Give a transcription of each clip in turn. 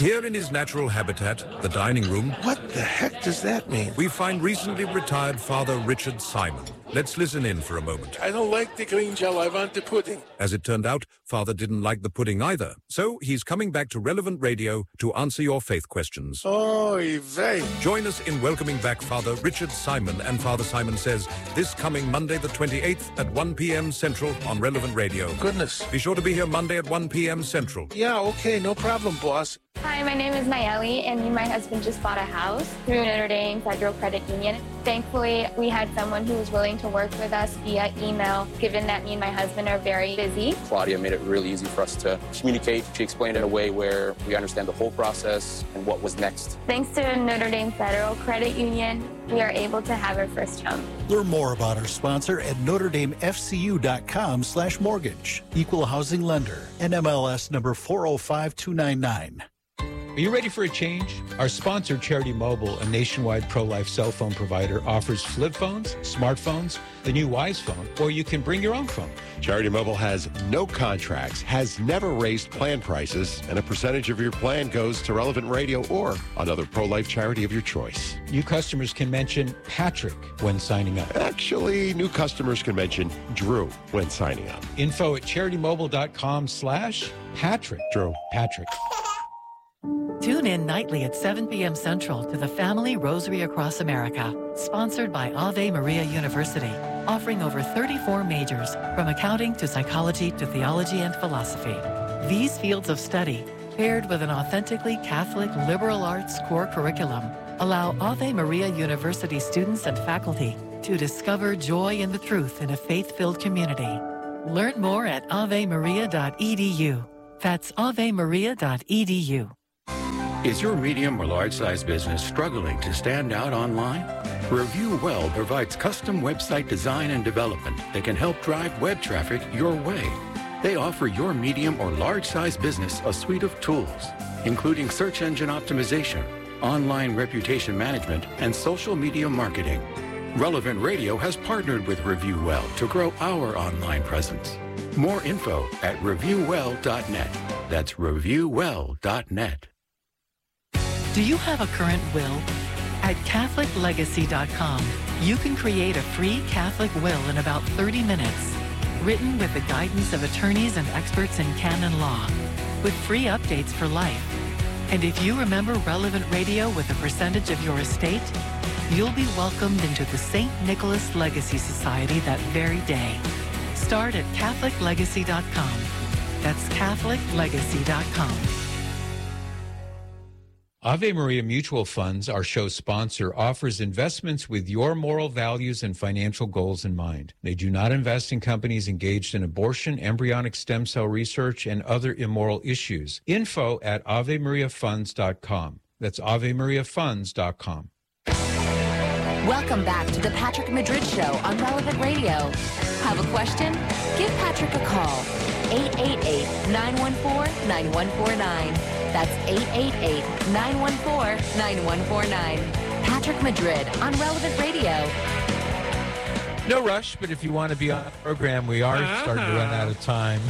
Here in his natural habitat, the dining room, What the heck does that mean? we find recently retired Father Richard Simon. Let's listen in for a moment. I don't like the green gel. I want the pudding. As it turned out, Father didn't like the pudding either. So he's coming back to Relevant Radio to answer your faith questions. Oy vey. Join us in welcoming back Father Richard Simon and Father Simon Says this coming Monday the 28th at 1 p.m. Central on Relevant Radio. Goodness. Be sure to be here Monday at 1 p.m. Central. Yeah, okay, no problem, boss. Hi, my name is Nayeli, and me and my husband just bought a house through Notre Dame Federal Credit Union. Thankfully, we had someone who was willing to work with us via email, given that me and my husband are very busy. Claudia made it really easy for us to communicate. She explained it in a way where we understand the whole process and what was next. Thanks to Notre Dame Federal Credit Union, we are able to have our first home. Learn more about our sponsor at NotreDameFCU.com/mortgage. Equal housing lender. NMLS number 405299. Are you ready for a change? Our sponsor, Charity Mobile, a nationwide pro-life cell phone provider, offers flip phones, smartphones, the new Wise phone, or you can bring your own phone. Charity Mobile has no contracts, has never raised plan prices, and a percentage of your plan goes to Relevant Radio or another pro-life charity of your choice. New customers can mention Patrick when signing up. Actually, new customers can mention Drew when signing up. Info at CharityMobile.com/Patrick. Drew. Patrick. Tune in nightly at 7 p.m. Central to the Family Rosary Across America, sponsored by Ave Maria University, offering over 34 majors, from accounting to psychology to theology and philosophy. These fields of study, paired with an authentically Catholic liberal arts core curriculum, allow Ave Maria University students and faculty to discover joy in the truth in a faith-filled community. Learn more at avemaria.edu. That's avemaria.edu. Is your medium or large-size business struggling to stand out online? Review Well provides custom website design and development that can help drive web traffic your way. They offer your medium or large-size business a suite of tools, including search engine optimization, online reputation management, and social media marketing. Relevant Radio has partnered with Review Well to grow our online presence. More info at reviewwell.net. That's reviewwell.net. Do you have a current will? At CatholicLegacy.com, you can create a free Catholic will in about 30 minutes, written with the guidance of attorneys and experts in canon law, with free updates for life. And if you remember Relevant Radio with a percentage of your estate, you'll be welcomed into the St. Nicholas Legacy Society that very day. Start at CatholicLegacy.com. That's CatholicLegacy.com. Ave Maria Mutual Funds, our show sponsor, offers investments with your moral values and financial goals in mind. They do not invest in companies engaged in abortion, embryonic stem cell research, and other immoral issues. Info at AveMariaFunds.com. That's AveMariaFunds.com. Welcome back to the Patrick Madrid Show on Relevant Radio. Have a question? Give Patrick a call. 888-914-9149. That's 888-914-9149. Patrick Madrid on Relevant Radio. No rush, but if you want to be on the program, we are starting to run out of time.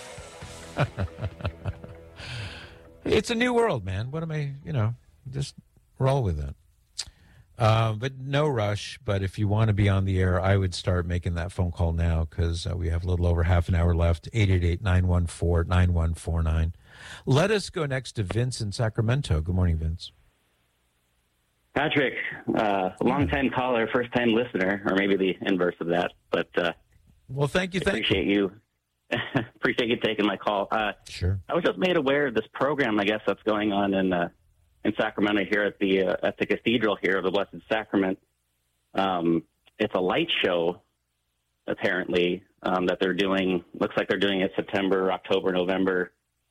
It's a new world, man. What am I, just roll with it. But no rush. But if you want to be on the air, I would start making that phone call now because we have a little over half an hour left. 888-914-9149. Let us go next to Vince in Sacramento. Good morning, Vince. Patrick, long-time caller, first-time listener, or maybe the inverse of that. But well, thank you. Appreciate you taking my call. Sure. I was just made aware of this program, I guess, that's going on in Sacramento here at the Cathedral here of the Blessed Sacrament. It's a light show, apparently, that they're doing. Looks like they're doing it September, October, November.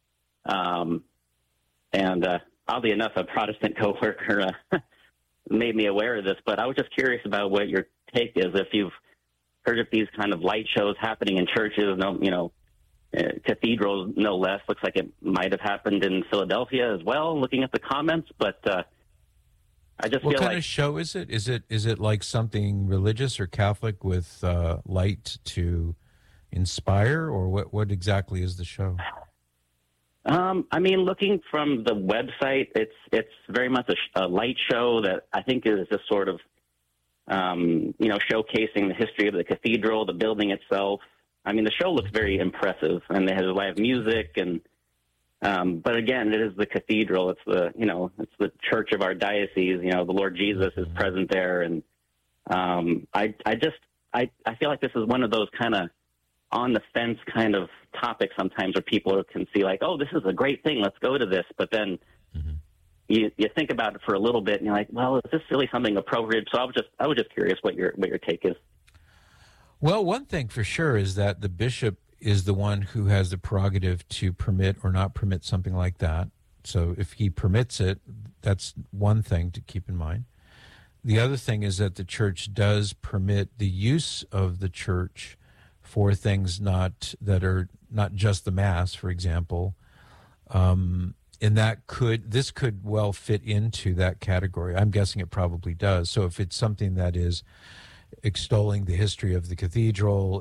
And oddly enough, a Protestant coworker made me aware of this, but I was just curious about what your take is. If you've heard of these kind of light shows happening in churches, cathedrals, no less. Looks like it might have happened in Philadelphia as well, looking at the comments, but I just feel like... What kind of show is it? Is it like something religious or Catholic with light to inspire, or what exactly is the show? I mean, looking from the website, it's very much a light show that I think is just sort of, showcasing the history of the cathedral, the building itself. I mean, the show looks very impressive, and they have live music, and but again, it is the cathedral. It's the church of our diocese. The Lord Jesus is present there, and I feel like this is one of those kind of on the fence kind of topics sometimes where people can see like, oh, this is a great thing, let's go to this, but then you think about it for a little bit and you're like, well, is this really something appropriate? So I was just curious what your take is. Well, one thing for sure is that the bishop is the one who has the prerogative to permit or not permit something like that. So if he permits it, that's one thing to keep in mind. The other thing is that the church does permit the use of the church for things that are not just the Mass, for example, and this could well fit into that category. I'm guessing it probably does. So if it's something that is extolling the history of the cathedral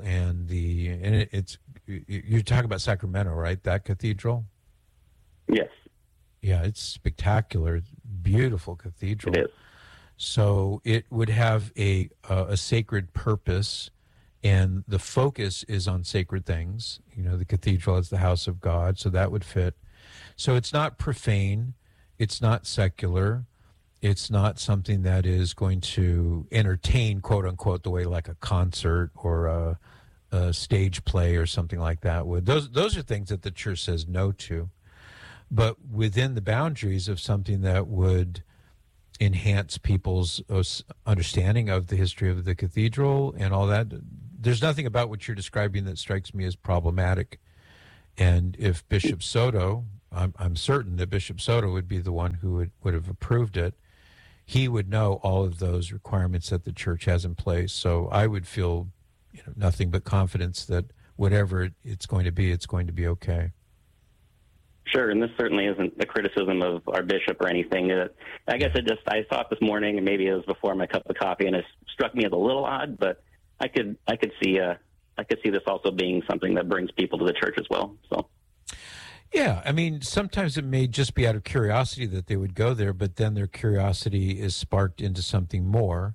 you're talking about Sacramento, right? That cathedral? Yes. Yeah, it's spectacular. It's beautiful cathedral. It is. So it would have a sacred purpose, and the focus is on sacred things. The cathedral is the house of God, so that would fit. So it's not profane. It's not secular. It's not something that is going to entertain, quote unquote, the way like a concert or a stage play or something like that would. Those are things that the church says no to. But within the boundaries of something that would enhance people's understanding of the history of the cathedral and all that, there's nothing about what you're describing that strikes me as problematic. And if Bishop Soto, I'm certain that Bishop Soto would be the one who would have approved it, he would know all of those requirements that the church has in place. So I would feel nothing but confidence that whatever it's going to be okay. Sure, and this certainly isn't a criticism of our bishop or anything. I guess I saw it this morning, and maybe it was before my cup of coffee, and it struck me as a little odd, but I could see this also being something that brings people to the church as well. So. Yeah, I mean, sometimes it may just be out of curiosity that they would go there, but then their curiosity is sparked into something more.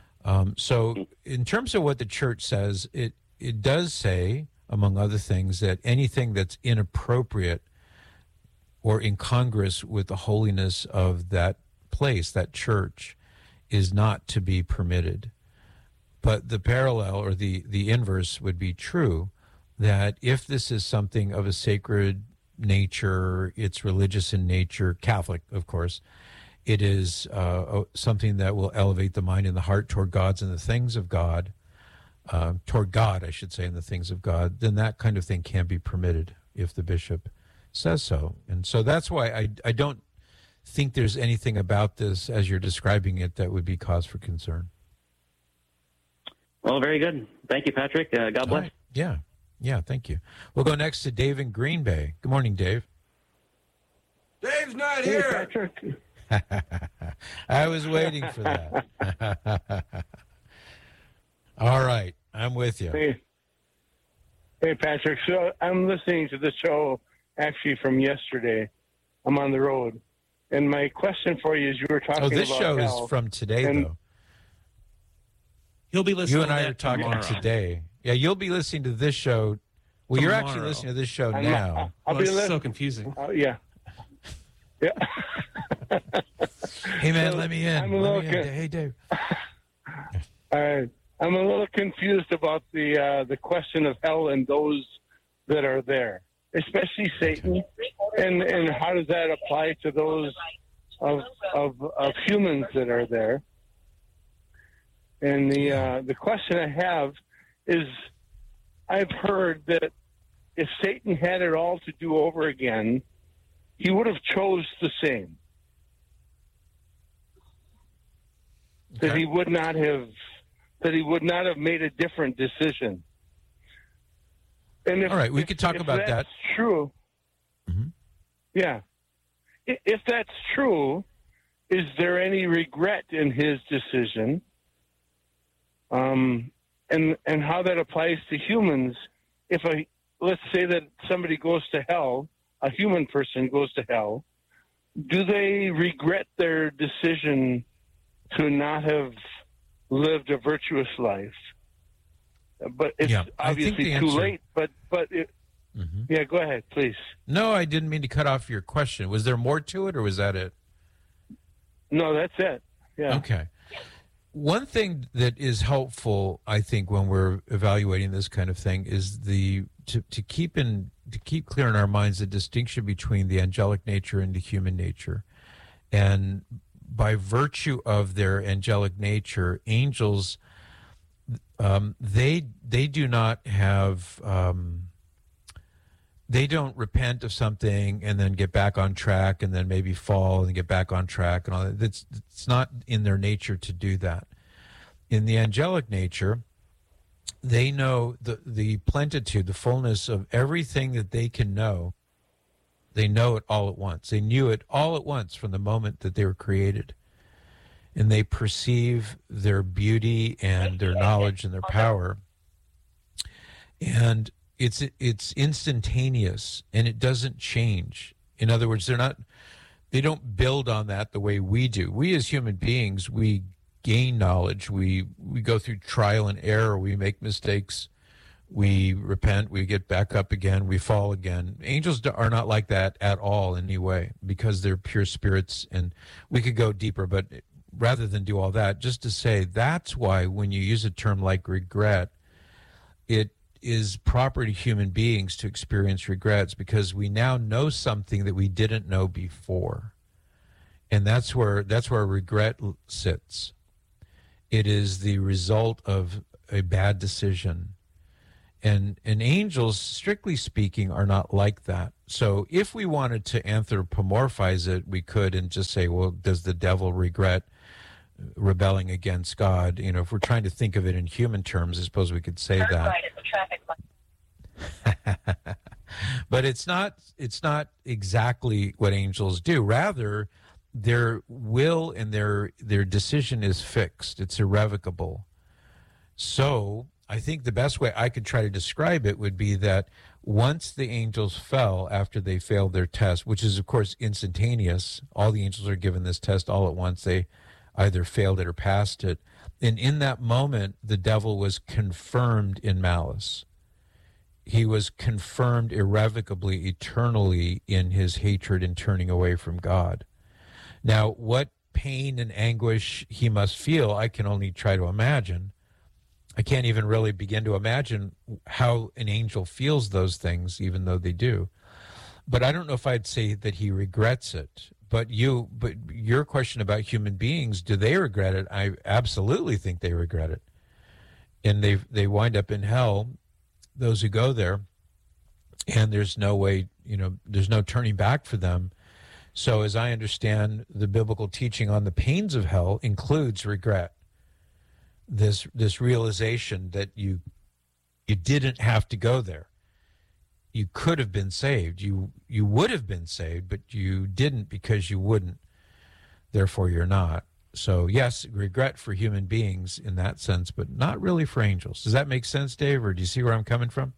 So in terms of what the church says, it does say, among other things, that anything that's inappropriate or incongruous with the holiness of that place, that church, is not to be permitted. But the parallel or the inverse would be true, that if this is something of a sacred nature, it's religious in nature, Catholic, of course, it is something that will elevate the mind and the heart toward God and the things of God, toward God, I should say, and the things of God, then that kind of thing can be permitted if the bishop says so. And so that's why I don't think there's anything about this, as you're describing it, that would be cause for concern. Well, very good. Thank you, Patrick. God bless. Right. Yeah, thank you. We'll go next to Dave in Green Bay. Good morning, Dave. Dave's not here. Patrick. I was waiting for that. All right, I'm with you. Hey, Patrick. So I'm listening to the show actually from yesterday. I'm on the road. And my question for you is, you were talking about this show hell, is from today, though. He'll be listening. You and I are talking tomorrow. Today. Yeah, you'll be listening to this show. Well, you're actually listening to this show now. I'll be so confusing. Yeah. Yeah. Hey, man, let me in. Hey, Dave. All right. I'm a little confused about the question of hell and those that are there, especially Satan, and how does that apply to those of humans that are there? And the question I have is, I've heard that if Satan had it all to do over again, he would have chose the same. Okay. That he would not have made a different decision. And if, all right, we could talk about that. True. Mm-hmm. Yeah. If that's true, is there any regret in his decision? And how that applies to humans. Let's say that somebody goes to hell a human person goes to hell, do they regret their decision to not have lived a virtuous life? But it's obviously too late. But yeah, go ahead, please. No, I didn't mean to cut off your question. Was there more to it, or was that it? No, that's it. Yeah. Okay. One thing that is helpful, I think, when we're evaluating this kind of thing is to keep clear in our minds the distinction between the angelic nature and the human nature. And by virtue of their angelic nature, angels, they do not have they don't repent of something and then get back on track and then maybe fall and get back on track and all that. It's not in their nature to do that. In the angelic nature, they know the plenitude, the fullness of everything that they can know. They know it all at once. They knew it all at once from the moment that they were created. And they perceive their beauty and their knowledge and their power. And it's instantaneous, and it doesn't change. In other words, they don't build on that the way we do. We as human beings, we gain knowledge. We go through trial and error. We make mistakes. We repent. We get back up again. We fall again. Angels are not like that at all in any way, because they're pure spirits, and we could go deeper. But rather than do all that, just to say that's why when you use a term like regret, it is proper to human beings to experience regrets, because we now know something that we didn't know before. And that's where regret sits. It is the result of a bad decision. And angels, strictly speaking, are not like that. So if we wanted to anthropomorphize it, we could and just say, well, does the devil regret rebelling against God? You know, if we're trying to think of it in human terms, I suppose we could say that. Right, it's a traffic light. But it's not exactly what angels do. Rather, their will and their decision is fixed. It's irrevocable. So I think the best way I could try to describe it would be that once the angels fell after they failed their test, which is, of course, instantaneous, all the angels are given this test all at once. They either failed it or passed it. And in that moment, the devil was confirmed in malice. He was confirmed irrevocably, eternally in his hatred and turning away from God. Now, what pain and anguish he must feel, I can only try to imagine. I can't even really begin to imagine how an angel feels those things, even though they do. But I don't know if I'd say that he regrets it. But your question about human beings, do they regret it? I absolutely think they regret it. And they wind up in hell, those who go there, and there's no way, there's no turning back for them. So as I understand, the biblical teaching on the pains of hell includes regret. This realization that you didn't have to go there. You could have been saved. You would have been saved, but you didn't because you wouldn't. Therefore, you're not. So, yes, regret for human beings in that sense, but not really for angels. Does that make sense, Dave, or do you see where I'm coming from?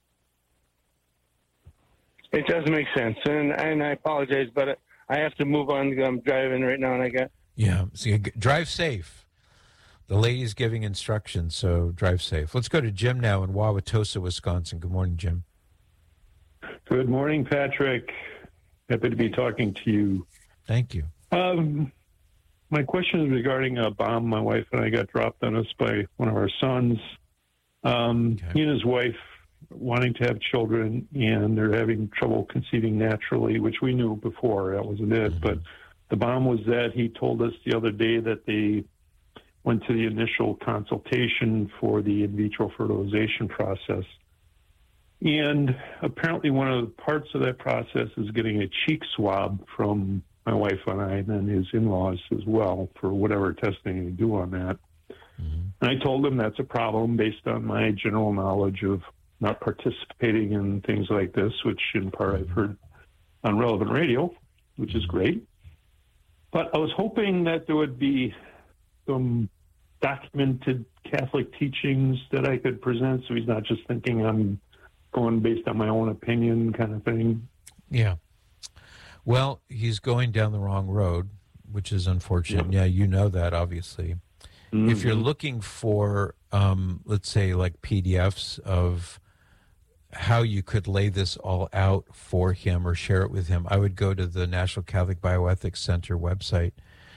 It does make sense, and I apologize, but I have to move on because I'm driving right now, and I got... Yeah, so drive safe. The lady's giving instructions, so drive safe. Let's go to Jim now in Wauwatosa, Wisconsin. Good morning, Jim. Good morning, Patrick. Happy to be talking to you. Thank you. My question is regarding a bomb my wife and I got dropped on us by one of our sons. He and his wife wanting to have children, and they're having trouble conceiving naturally, which we knew before. That wasn't it. Mm-hmm. But the bomb was that he told us the other day that they went to the initial consultation for the in vitro fertilization process. And apparently one of the parts of that process is getting a cheek swab from my wife and I, and then his in-laws as well, for whatever testing they do on that. Mm-hmm. And I told him that's a problem based on my general knowledge of not participating in things like this, which in part I've heard on Relevant Radio, which is great. But I was hoping that there would be some documented Catholic teachings that I could present, so he's not just thinking I'm going based on my own opinion kind of thing. Yeah. Well, he's going down the wrong road, which is unfortunate. Yeah, you know that, obviously. Mm-hmm. If you're looking for, let's say, like PDFs of how you could lay this all out for him or share it with him, I would go to the National Catholic Bioethics Center website.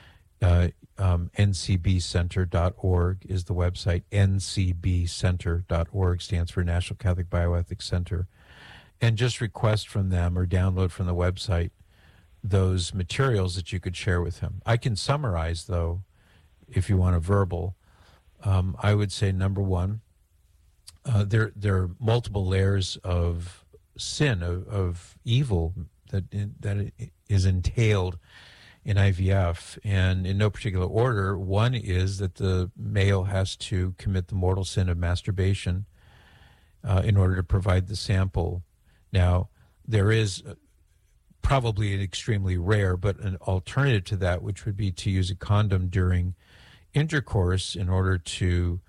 ncbcenter.org is the website. ncbcenter.org stands for National Catholic Bioethics Center. And just request from them or download from the website those materials that you could share with him. I can summarize, though, if you want a verbal. I would say, number one, there are multiple layers of sin, of evil that is entailed in IVF, and in no particular order. One is that the male has to commit the mortal sin of masturbation in order to provide the sample. Now, there is probably an extremely rare, but an alternative to that, which would be to use a condom during intercourse in order to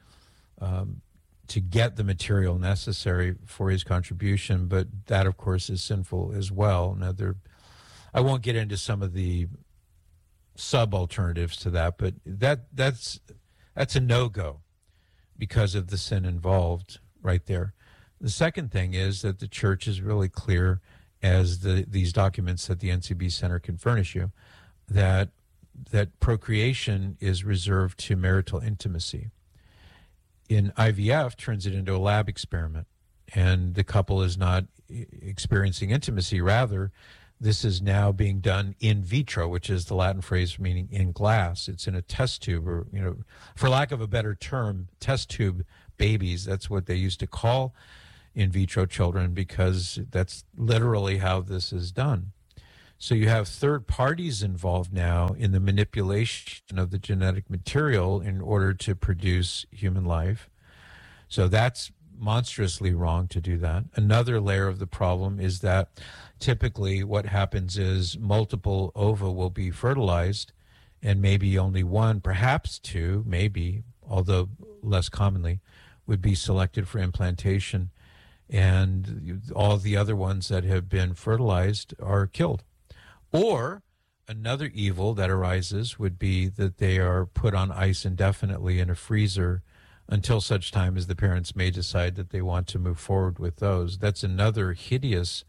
get the material necessary for his contribution. But that, of course, is sinful as well. Now, I won't get into some of the sub-alternatives to that, but that's a no-go because of the sin involved right there. The second thing is that the church is really clear, as these documents that the NCB Center can furnish you, that procreation is reserved to marital intimacy. In IVF, turns it into a lab experiment, and the couple is not experiencing intimacy. Rather, this is now being done in vitro, which is the Latin phrase meaning in glass. It's in a test tube, or, for lack of a better term, test tube babies. That's what they used to call in vitro children, because that's literally how this is done. So you have third parties involved now in the manipulation of the genetic material in order to produce human life. So that's monstrously wrong to do that. Another layer of the problem is that typically what happens is multiple ova will be fertilized, and maybe only one, perhaps two, maybe, although less commonly, would be selected for implantation, and all the other ones that have been fertilized are killed. Or another evil that arises would be that they are put on ice indefinitely in a freezer until such time as the parents may decide that they want to move forward with those. That's another hideous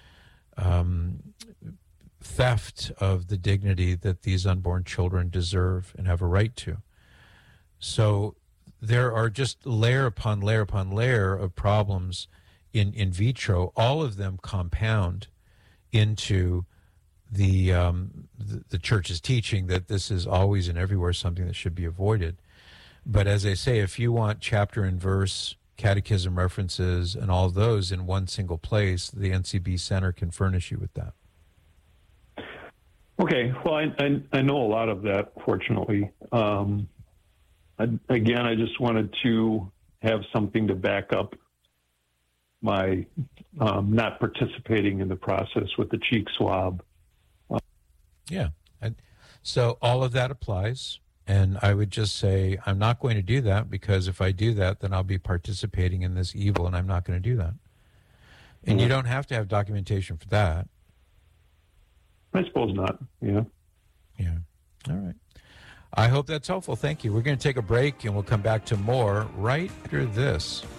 theft of the dignity that these unborn children deserve and have a right to. So there are just layer upon layer upon layer of problems in vitro. All of them compound into the church's teaching that this is always and everywhere something that should be avoided. But as I say, if you want chapter and verse, catechism references, and all those in one single place, the NCB Center can furnish you with that. Okay. Well, I know a lot of that, fortunately. Again, I just wanted to have something to back up my not participating in the process with the cheek swab. Yeah. So all of that applies. And I would just say, I'm not going to do that, because if I do that, then I'll be participating in this evil, and I'm not going to do that. And you don't have to have documentation for that. I suppose not. Yeah. Yeah. All right. I hope that's helpful. Thank you. We're going to take a break, and we'll come back to more right after this.